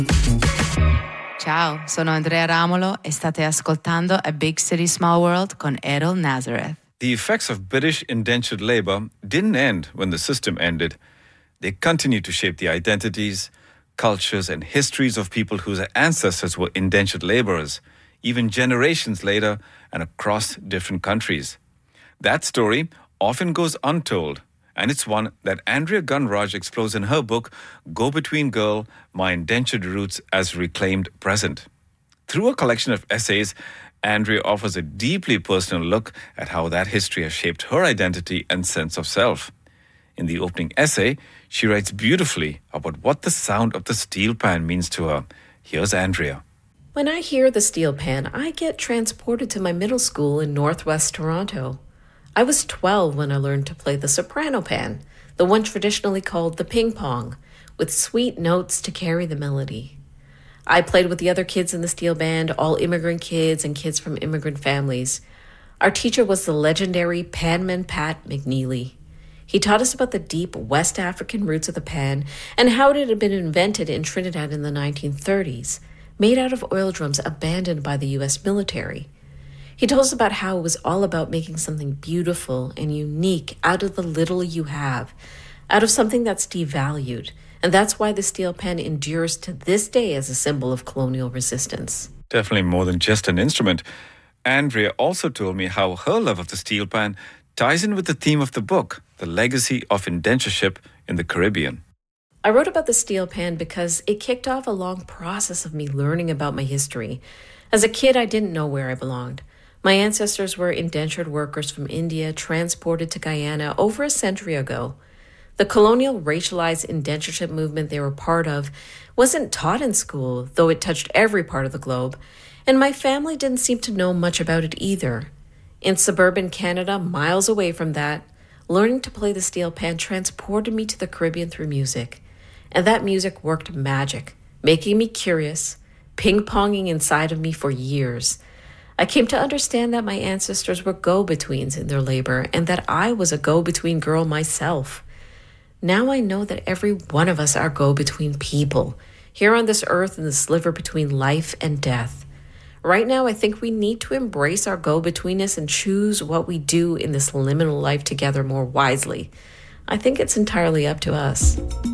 Ciao, sono Andrea Ramolo e state ascoltando A Big City Small World con Errol Nazareth. The effects of British indentured labor didn't end when the system ended. They continued to shape the identities, cultures, and histories of people whose ancestors were indentured laborers, even generations later and across different countries. That story often goes untold, and it's one that Andrea Gunraj explores in her book, Go-Between Girl, My Indentured Roots as Reclaimed Present. Through a collection of essays, Andrea offers a deeply personal look at how that history has shaped her identity and sense of self. In the opening essay, she writes beautifully about what the sound of the steel pan means to her. Here's Andrea. When I hear the steel pan, I get transported to my middle school in northwest Toronto. I was 12 when I learned to play the soprano pan, the one traditionally called the ping pong, with sweet notes to carry the melody. I played with the other kids in the steel band, all immigrant kids and kids from immigrant families. Our teacher was the legendary Panman Pat McNeely. He taught us about the deep West African roots of the pan and how it had been invented in Trinidad in the 1930s, made out of oil drums abandoned by the U.S. military. He told us about how it was all about making something beautiful and unique out of the little you have, out of something that's devalued. And that's why the steel pan endures to this day as a symbol of colonial resistance. Definitely more than just an instrument. Andrea also told me how her love of the steel pan ties in with the theme of the book, the legacy of indentureship in the Caribbean. I wrote about the steel pan because it kicked off a long process of me learning about my history. As a kid, I didn't know where I belonged. My ancestors were indentured workers from India transported to Guyana over a century ago. The colonial racialized indentureship movement they were part of wasn't taught in school, though it touched every part of the globe, and my family didn't seem to know much about it either. In suburban Canada, miles away from that, learning to play the steel pan transported me to the Caribbean through music. And that music worked magic, making me curious, ping-ponging inside of me for years. I came to understand that my ancestors were go-betweens in their labor and that I was a go-between girl myself. Now I know that every one of us are go-between people, here on this earth in the sliver between life and death. Right now, I think we need to embrace our go-betweenness and choose what we do in this liminal life together more wisely. I think it's entirely up to us.